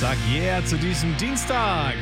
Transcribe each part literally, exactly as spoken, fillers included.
Sag yeah zu diesem Dienstag.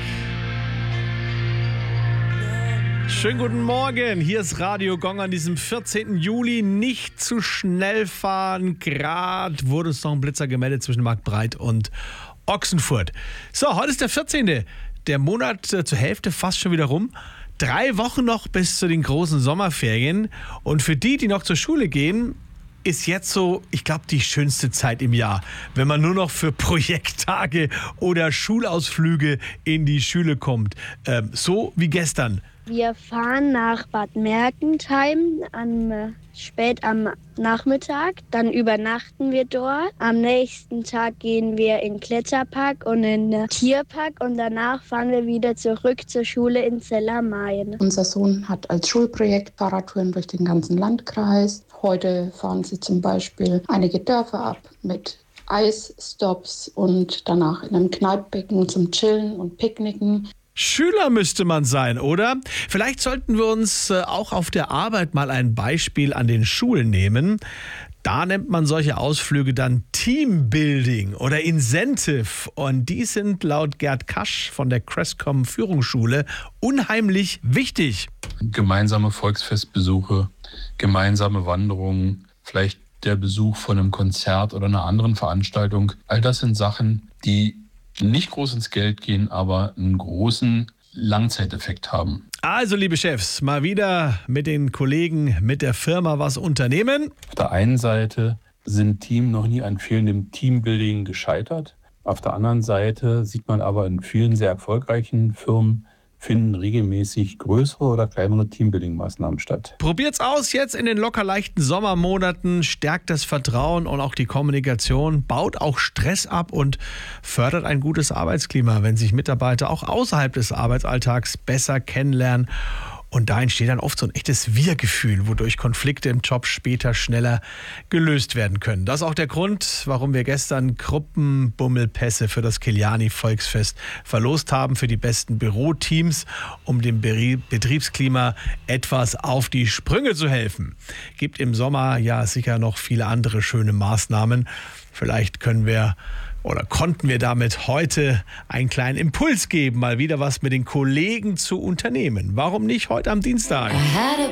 Schönen guten Morgen, hier ist Radio Gong an diesem vierzehnten Juli. Nicht zu schnell fahren, gerade wurde es noch ein Blitzer gemeldet zwischen Marktbreit und Ochsenfurt. So, heute ist der vierzehnte Der Monat äh, zur Hälfte fast schon wieder rum. Drei Wochen noch bis zu den großen Sommerferien. Und für die, die noch zur Schule gehen, ist jetzt so, ich glaube, die schönste Zeit im Jahr, wenn man nur noch für Projekttage oder Schulausflüge in die Schule kommt. Ähm, so wie gestern. Wir fahren nach Bad Mergentheim am, äh, spät am Nachmittag. Dann übernachten wir dort. Am nächsten Tag gehen wir in den Kletterpark und in den Tierpark. Und danach fahren wir wieder zurück zur Schule in Zellermayen. Unser Sohn hat als Schulprojekt Fahrradtouren durch den ganzen Landkreis. Heute fahren sie zum Beispiel einige Dörfer ab mit Eisstops und danach in einem Kneippbecken zum Chillen und Picknicken. Schüler müsste man sein, oder? Vielleicht sollten wir uns auch auf der Arbeit mal ein Beispiel an den Schulen nehmen. Da nennt man solche Ausflüge dann Teambuilding oder Incentive. Und die sind laut Gerd Kasch von der Crestcom Führungsschule unheimlich wichtig. Gemeinsame Volksfestbesuche, gemeinsame Wanderungen, vielleicht der Besuch von einem Konzert oder einer anderen Veranstaltung. All das sind Sachen, die nicht groß ins Geld gehen, aber einen großen Langzeiteffekt haben. Also, liebe Chefs, mal wieder mit den Kollegen, mit der Firma was unternehmen. Auf der einen Seite sind Teams noch nie an fehlendem Teambuilding gescheitert. Auf der anderen Seite sieht man aber in vielen sehr erfolgreichen Firmen, finden regelmäßig größere oder kleinere Teambuilding-Maßnahmen statt. Probiert's aus jetzt in den locker leichten Sommermonaten, stärkt das Vertrauen und auch die Kommunikation, baut auch Stress ab und fördert ein gutes Arbeitsklima, wenn sich Mitarbeiter auch außerhalb des Arbeitsalltags besser kennenlernen. Und da entsteht dann oft so ein echtes Wir-Gefühl, wodurch Konflikte im Job später schneller gelöst werden können. Das ist auch der Grund, warum wir gestern Gruppenbummelpässe für das Kiliani-Volksfest verlost haben für die besten Büroteams, um dem Betriebsklima etwas auf die Sprünge zu helfen. Gibt im Sommer ja sicher noch viele andere schöne Maßnahmen. Vielleicht können wir oder konnten wir damit heute einen kleinen Impuls geben, mal wieder was mit den Kollegen zu unternehmen. Warum nicht heute am Dienstag?